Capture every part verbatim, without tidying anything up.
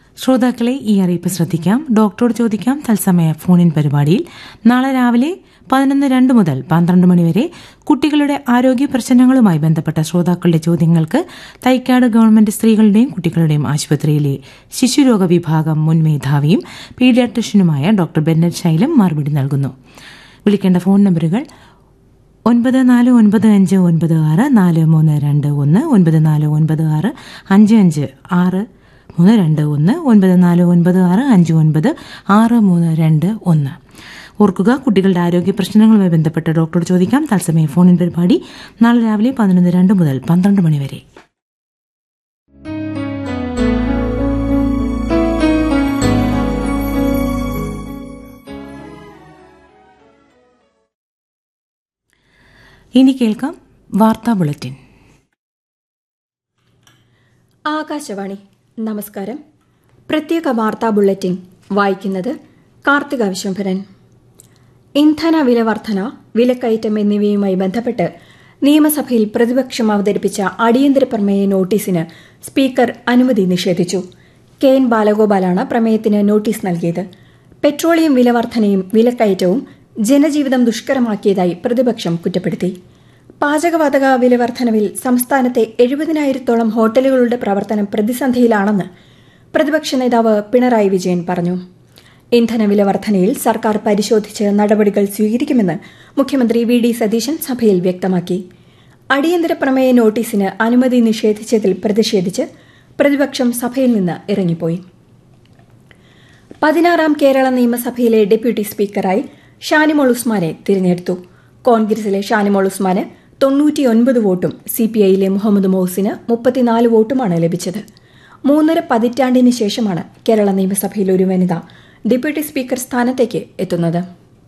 ശ്രോതാക്കളെ ഈ അറിയിപ്പ് ശ്രദ്ധിക്കാം. ഡോക്ടറോട് ചോദിക്കാം തത്സമയ ഫോണിൻ പരിപാടിയിൽ നാളെ രാവിലെ പതിനൊന്ന് രണ്ട് മുതൽ പന്ത്രണ്ട് മണിവരെ കുട്ടികളുടെ ആരോഗ്യ പ്രശ്നങ്ങളുമായി ബന്ധപ്പെട്ട ശ്രോതാക്കളുടെ ചോദ്യങ്ങൾക്ക് തൈക്കാട് ഗവൺമെന്റ് സ്ത്രീകളുടെയും കുട്ടികളുടെയും ആശുപത്രിയിലെ ശിശുരോഗ വിഭാഗം മുൻ മേധാവിയും പീഡിയാട്രിഷ്യനുമായ ഡോക്ടർ ബെന്നറ്റ് ശൈലം മറുപടി നൽകുന്നു. വിളിക്കേണ്ട ഫോൺ നമ്പറുകൾ ഒൻപത് നാല് ഒൻപത് അഞ്ച് ഒൻപത് ആറ് നാല് മൂന്ന് രണ്ട് ഒന്ന്, ഒൻപത് നാല് ഒൻപത് ആറ് അഞ്ച് അഞ്ച് ആറ് മൂന്ന് രണ്ട് ഒന്ന്, ഒൻപത് നാല് ഒൻപത് ആറ് അഞ്ച് ഒൻപത് ആറ് മൂന്ന് രണ്ട് ഒന്ന്. ഓർക്കുക, കുട്ടികളുടെ ആരോഗ്യ പ്രശ്നങ്ങളുമായി ബന്ധപ്പെട്ട് ഡോക്ടറോട് ചോദിക്കാം തത്സമയ ഫോണിൻ പരിപാടി നാളെ രാവിലെ പതിനൊന്ന് രണ്ട് മുതൽ പന്ത്രണ്ട് മണിവരെ. ഇനി കേൾക്കാം വാർത്താ ബുള്ളറ്റിൻ. ആകാശവാണി. നമസ്കാരം. പ്രത്യേക വാർത്താ ബുള്ളറ്റിൻ വായിക്കുന്നത് കാർത്തിക വിശ്വംഭരൻ. ഇന്ധന വില വർധന, വിലക്കയറ്റം എന്നിവയുമായി ബന്ധപ്പെട്ട് നിയമസഭയിൽ പ്രതിപക്ഷം അവതരിപ്പിച്ച അടിയന്തര പ്രമേയ നോട്ടീസിന് സ്പീക്കർ അനുമതി നിഷേധിച്ചു. കെ എൻ ബാലഗോപാലാണ് പ്രമേയത്തിന് നോട്ടീസ് നൽകിയത്. പെട്രോളിയം വില വർധനയും വിലക്കയറ്റവും ജനജീവിതം ദുഷ്കരമാക്കിയതായി പ്രതിപക്ഷം കുറ്റപ്പെടുത്തി. പാചകവാതക വില വർധനവിൽ സംസ്ഥാനത്തെ എഴുപതിനായിരത്തോളം ഹോട്ടലുകളുടെ പ്രവർത്തനം പ്രതിസന്ധിയിലാണെന്ന് പ്രതിപക്ഷ നേതാവ് പിണറായി വിജയൻ പറഞ്ഞു. ഇന്ധന വില വർധനയിൽ സർക്കാർ പരിശോധിച്ച് നടപടികൾ സ്വീകരിക്കുമെന്ന് മുഖ്യമന്ത്രി വി ഡി സതീശൻ സഭയിൽ വ്യക്തമാക്കി. അടിയന്തര പ്രമേയ നോട്ടീസിന് അനുമതി നിഷേധിച്ചതിൽ പ്രതിഷേധിച്ച് പ്രതിപക്ഷം സഭയിൽ നിന്ന് ഇറങ്ങിപ്പോയി. പതിനാറാം കേരള നിയമസഭയിലെ ഡെപ്യൂട്ടി സ്പീക്കറായി ഷാനിമോൾ ഉസ്മാനെ തിരഞ്ഞെടുത്തു. കോൺഗ്രസിലെ ഷാനിമോൾ ഉസ്മാന് തൊണ്ണൂറ്റിയൊൻപത് വോട്ടും സിപിഐയിലെ മുഹമ്മദ് മോഹ്സിന് മുപ്പത്തിനാല് വോട്ടുമാണ് ലഭിച്ചത്. മൂന്നര പതിറ്റാണ്ടിന് ശേഷമാണ് കേരള നിയമസഭയിൽ ഒരു വനിത ഡെപ്യൂട്ടി സ്പീക്കർ സ്ഥാനത്തേക്ക് എത്തുന്നത്.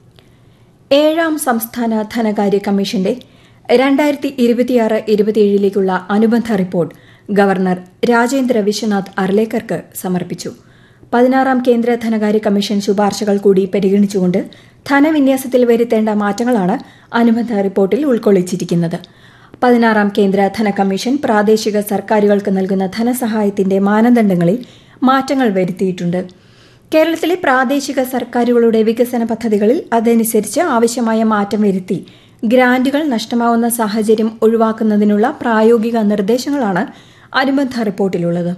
ഏഴാം സംസ്ഥാന ധനകാര്യ കമ്മീഷന്റെ രണ്ടായിരത്തി ഇരുപത്തിയാറ് ഇരുപത്തിയേഴിലേക്കുള്ള അനുബന്ധ റിപ്പോർട്ട് ഗവർണർ രാജേന്ദ്ര വിശ്വനാഥ് അർലേക്കർക്ക് സമർപ്പിച്ചു. പതിനാറാം കേന്ദ്ര ധനകാര്യ കമ്മീഷൻ ശുപാർശകൾ കൂടി പരിഗണിച്ചുകൊണ്ട് ധനവിന്യാസത്തിൽ വരുത്തേണ്ട മാറ്റങ്ങളാണ് അനുബന്ധ റിപ്പോർട്ടിൽ ഉൾക്കൊള്ളിച്ചിരിക്കുന്നത്. പതിനാറാം കേന്ദ്ര ധന കമ്മീഷൻ പ്രാദേശിക സർക്കാരുകൾക്ക് നൽകുന്ന ധനസഹായത്തിന്റെ മാനദണ്ഡങ്ങളിൽ മാറ്റങ്ങൾ വരുത്തിയിട്ടുണ്ട്. കേരളത്തിലെ പ്രാദേശിക സർക്കാരുകളുടെ വികസന പദ്ധതികളിൽ അതനുസരിച്ച് ആവശ്യമായ മാറ്റം വരുത്തി ഗ്രാന്റുകൾ നഷ്ടമാവുന്ന സാഹചര്യം ഒഴിവാക്കുന്നതിനുള്ള പ്രായോഗിക നിർദ്ദേശങ്ങളാണ് അനുബന്ധ റിപ്പോർട്ടിലുള്ളത്.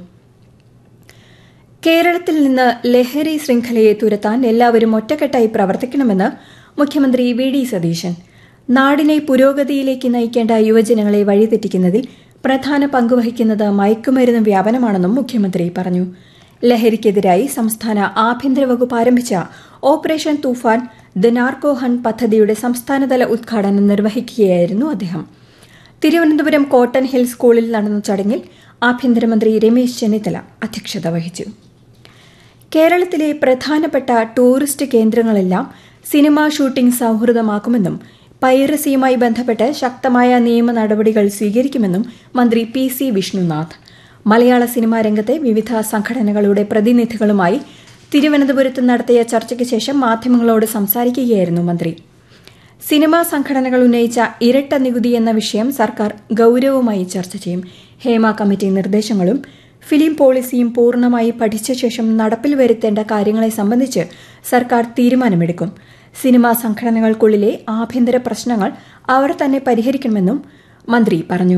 കേരളത്തിൽ നിന്ന് ലഹരി ശൃംഖലയെ തുരത്താൻ എല്ലാവരും ഒറ്റക്കെട്ടായി പ്രവർത്തിക്കണമെന്ന് മുഖ്യമന്ത്രി വി ഡി സതീശൻ. നാടിനെ പുരോഗതിയിലേക്ക് നയിക്കേണ്ട യുവജനങ്ങളെ വഴിതെറ്റിക്കുന്നതിൽ പ്രധാന പങ്കുവഹിക്കുന്നത് മയക്കുമരുന്ന് വ്യാപനമാണെന്നും മുഖ്യമന്ത്രി പറഞ്ഞു. ലഹരിക്കെതിരായി സംസ്ഥാന ആഭ്യന്തര വകുപ്പ് ആരംഭിച്ച operation Toofan the narco hunt പദ്ധതിയുടെ സംസ്ഥാനതല ഉദ്ഘാടനം നിർവഹിക്കുകയായിരുന്നു അദ്ദേഹം. തിരുവനന്തപുരം കോട്ടൺ ഹിൽ സ്കൂളിൽ നടന്ന ചടങ്ങിൽ ആഭ്യന്തരമന്ത്രി രമേശ് ചെന്നിത്തല അധ്യക്ഷത വഹിച്ചു. കേരളത്തിലെ പ്രധാനപ്പെട്ട ടൂറിസ്റ്റ് കേന്ദ്രങ്ങളെല്ലാം സിനിമാ ഷൂട്ടിംഗ് സൌഹൃദമാക്കുമെന്നും പൈറസിയുമായി ബന്ധപ്പെട്ട് ശക്തമായ നിയമ നടപടികൾ സ്വീകരിക്കുമെന്നും മന്ത്രി പി സി വിഷ്ണുനാഥ്. മലയാള സിനിമാ രംഗത്തെ വിവിധ സംഘടനകളുടെ പ്രതിനിധികളുമായി തിരുവനന്തപുരത്ത് നടത്തിയ ചർച്ചയ്ക്ക് ശേഷം മാധ്യമങ്ങളോട് സംസാരിക്കുകയായിരുന്നു മന്ത്രി. സിനിമാ സംഘടനകൾ ഉന്നയിച്ച ഇരട്ട നികുതി എന്ന വിഷയം സർക്കാർ ഗൌരവമായി ചർച്ച ചെയ്യും. ഹേമ കമ്മിറ്റി നിർദ്ദേശങ്ങളും ഫിലിം പോളിസിയും പൂർണ്ണമായി പഠിച്ച ശേഷം നടപ്പിൽ വരുത്തേണ്ട കാര്യങ്ങളെ സംബന്ധിച്ച് സർക്കാർ തീരുമാനമെടുക്കും. സിനിമാ സംഘടനകൾക്കുള്ളിലെ ആഭ്യന്തര പ്രശ്നങ്ങൾ അവർ തന്നെ പരിഹരിക്കണമെന്നും മന്ത്രി പറഞ്ഞു.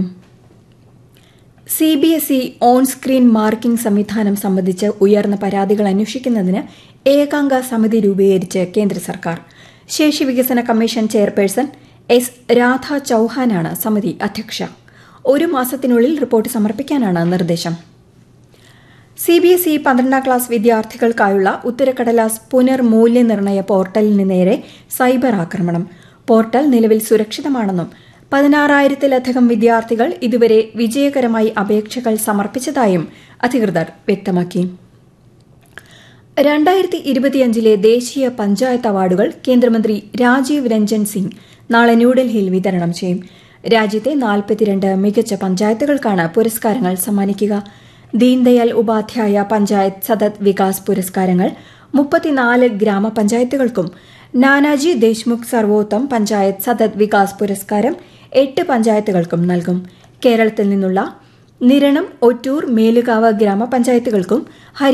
C B S E on screen marking സംവിധാനം സംബന്ധിച്ച് ഉയർന്ന പരാതികൾ അന്വേഷിക്കുന്നതിന് ഏകാംഗ സമിതി രൂപീകരിച്ച് കേന്ദ്ര സർക്കാർ. ശേഷി വികസന കമ്മീഷൻ ചെയർപേഴ്സൺ എസ് രാധ ചൌഹാനാണ് സമിതി അധ്യക്ഷ. ഒരു മാസത്തിനുള്ളിൽ റിപ്പോർട്ട് സമർപ്പിക്കാനാണ് നിർദ്ദേശം. സി ബി എസ് ഇ പന്ത്രണ്ടാം ക്ലാസ് വിദ്യാർത്ഥികൾക്കായുള്ള ഉത്തരക്കടലാസ് പുനർമൂല്യനിർണ്ണയ പോർട്ടലിന് നേരെ സൈബർ ആക്രമണം. പോർട്ടൽ നിലവിൽ സുരക്ഷിതമാണെന്നും പതിനാറായിരത്തിലധികം വിദ്യാർത്ഥികൾ ഇതുവരെ വിജയകരമായി അപേക്ഷകൾ സമർപ്പിച്ചതായും അധികൃതർ വ്യക്തമാക്കി. രണ്ടായിരത്തി ഇരുപത്തിയഞ്ചിലെ ദേശീയ പഞ്ചായത്ത് അവാർഡുകൾ കേന്ദ്രമന്ത്രി രാജീവ് രഞ്ജൻ സിംഗ് നാളെ ന്യൂഡൽഹിയിൽ വിതരണം ചെയ്യും. രാജ്യത്തെ നാൽപ്പത്തിരണ്ട് മികച്ച പഞ്ചായത്തുകൾക്കാണ് പുരസ്കാരങ്ങൾ സമ്മാനിക്കുക. ദീൻദയാൽ ഉപാധ്യായ പഞ്ചായത്ത് സതത് വികാസ് പുരസ്കാരങ്ങൾ മുപ്പത്തിനാല് ഗ്രാമപഞ്ചായത്തുകൾക്കും നാനാജി ദേശ്മുഖ് സർവോത്തം പഞ്ചായത്ത് സതത് വികാസ് പുരസ്കാരം എട്ട് പഞ്ചായത്തുകൾക്കും നൽകും. കേരളത്തിൽ നിന്നുള്ള നിരണം, ഒറ്റൂർ, മേലുകാവ് ഗ്രാമപഞ്ചായത്തുകൾക്കും